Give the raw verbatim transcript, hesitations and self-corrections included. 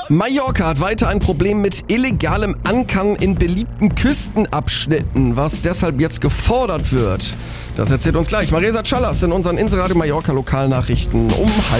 Mallorca hat weiter ein Problem mit illegalem Ankern in beliebten Küstenabschnitten, was deshalb jetzt gefordert wird. Das erzählt uns gleich Maresa Callas in unseren Inseradio Mallorca Lokalnachrichten um halb